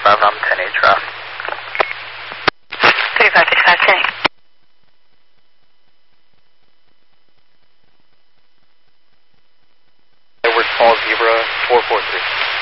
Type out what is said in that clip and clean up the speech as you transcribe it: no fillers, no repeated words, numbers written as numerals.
35, I'm 10-8 traffic. 35, dispatch, 10. Edward Paul Zebra, 443.